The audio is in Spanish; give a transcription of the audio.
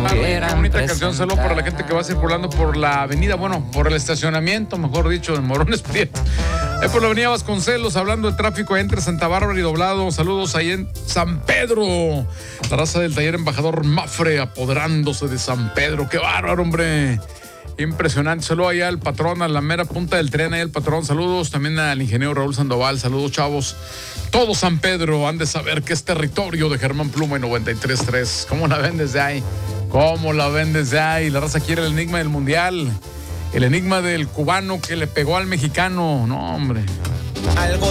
Qué bonita canción, solo para la gente que va circulando por la avenida, bueno, por el estacionamiento, mejor dicho, de Morones Prieto. Por la avenida Vasconcelos, hablando de tráfico entre Santa Bárbara y Doblado. Saludos ahí en San Pedro. La raza del taller Embajador Mafre apoderándose de San Pedro. ¡Qué bárbaro, hombre! Impresionante. Saludos allá al patrón, a la mera punta del tren, ahí el patrón. Saludos también al ingeniero Raúl Sandoval. Saludos, chavos. Todo San Pedro han de saber que es territorio de Germán Pluma y 93.3. ¿Cómo la ven desde ahí? ¿Cómo la ven desde ahí? La raza quiere el enigma del mundial. El enigma del cubano que le pegó al mexicano. No, hombre. Algo